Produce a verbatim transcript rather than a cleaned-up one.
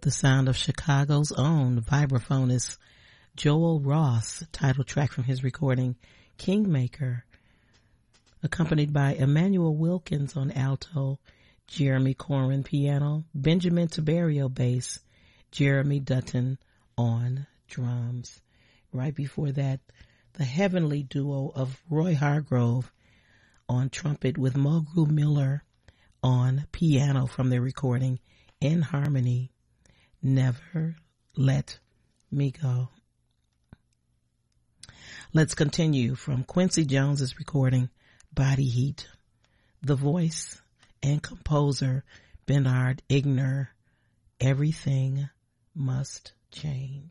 the sound of Chicago's own vibraphonist Joel Ross, title track from his recording Kingmaker, accompanied by Emmanuel Wilkins on alto, Jeremy Corrin piano, Benjamin Tiberio bass, Jeremy Dutton on drums. Right before that, the heavenly duo of Roy Hargrove on trumpet with Mulgrew Miller on piano from their recording In Harmony, Never Let Me Go. Let's continue from Quincy Jones's recording Body Heat. The voice and composer Bernard Igner, Everything Must Change.